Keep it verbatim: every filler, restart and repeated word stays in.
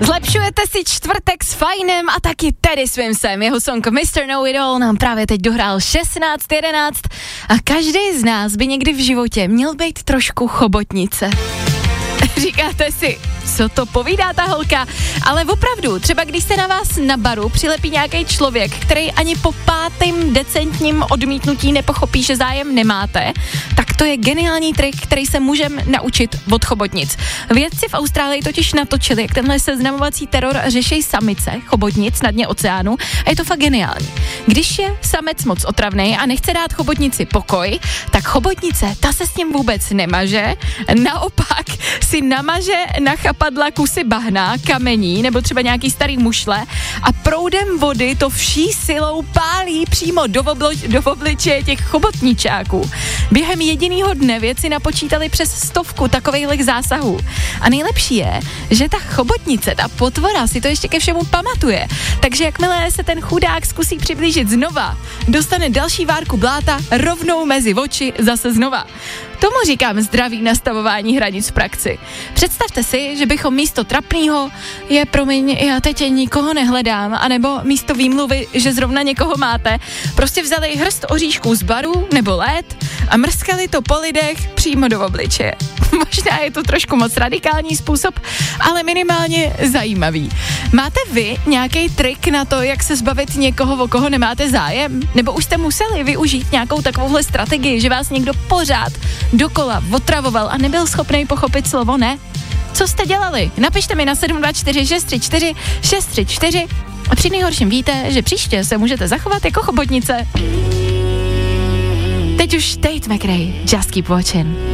Zlepšujete si čtvrtek s Fajnem a taky Teddy Swimsem. Jeho song mister Know It All nám právě teď dohrál šestnáct jedenáct a každý z nás by někdy v životě měl být trošku chobotnice. Říkáte si, co to povídá ta holka, ale opravdu, třeba když se na vás na baru přilepí nějaký člověk, který ani po pátém decentním odmítnutí nepochopí, že zájem nemáte, tak to je geniální trik, který se můžeme naučit od chobotnic. Vědci v Austrálii totiž natočili, jak tenhle seznamovací teror řeší samice chobotnic na dně oceánu a je to fakt geniální. Když je samec moc otravnej a nechce dát chobotnici pokoj, tak chobotnice, ta se s ním vůbec nemaže, naopak si namaže na chapadla kusy bahna, kamení nebo třeba nějaký starý mušle a proudem vody to vší silou pálí přímo do, oblo- do obličeje těch chobotničáků. Během jedinýho dne vědci napočítali přes stovku takovejhlech zásahů. A nejlepší je, že ta chobotnice, ta potvora si to ještě ke všemu pamatuje. Takže jakmile se ten chudák zkusí přiblížit znova, dostane další várku bláta rovnou mezi oči zase znova. Tomu říkám zdravý nastavování hranic v praxi. Představte si, že bychom místo trapnýho je promiň, já teď nikoho nehledám, anebo místo výmluvy, že zrovna někoho máte, prostě vzali hrst oříšků z baru nebo led a mrskali to po lidech přímo do obličeje. Možná je to trošku moc radikální způsob, ale minimálně zajímavý. Máte vy nějaký trik na to, jak se zbavit někoho, o koho nemáte zájem? Nebo už jste museli využít nějakou takovouhle strategii, že vás někdo pořád dokola otravoval a nebyl schopný pochopit slovo ne? Co jste dělali? Napište mi na sedm dva čtyři šest tři čtyři šest tři čtyři a při nejhorším víte, že příště se můžete zachovat jako chobotnice. Teď už Tate McRae, Just Keep Watching.